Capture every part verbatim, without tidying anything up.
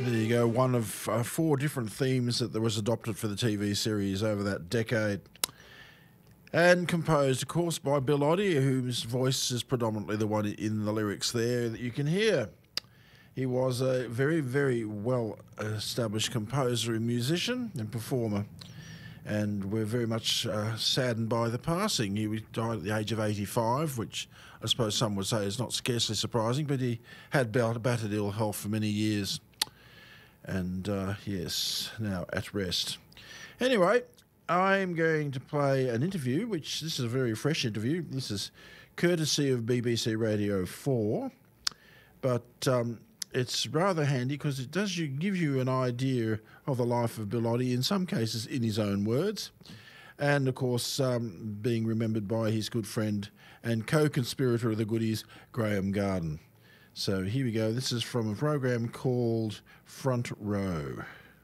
There you go, one of uh, four different themes that was adopted for the T V series over that decade. And composed, of course, by Bill Oddie, whose voice is predominantly the one in the lyrics there that you can hear. He was a very, very well-established composer and musician and performer. And we're very much uh, saddened by the passing. He died at the age of eighty-five, which I suppose some would say is not scarcely surprising, but he had battered ill health for many years. And, uh, yes, now at rest. Anyway, I'm going to play an interview, which this is a very fresh interview. This is courtesy of B B C Radio four, but um, it's rather handy because it does you, give you an idea of the life of Bill Oddie, in some cases in his own words, and, of course, um, being remembered by his good friend and co-conspirator of the goodies, Graham Garden. So here we go. This is from a program called Front Row.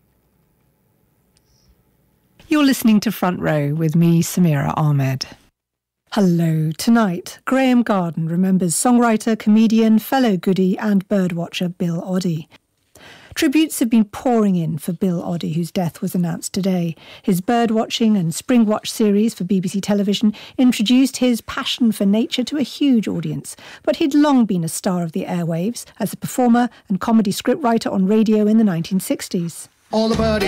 You're listening to Front Row with me, Samira Ahmed. Hello. Tonight, Graham Garden remembers songwriter, comedian, fellow goodie and birdwatcher Bill Oddie. Tributes have been pouring in for Bill Oddie, whose death was announced today. His birdwatching and spring watch series for B B C Television introduced his passion for nature to a huge audience, but he'd long been a star of the airwaves as a performer and comedy scriptwriter on radio in the nineteen sixties. All the birdies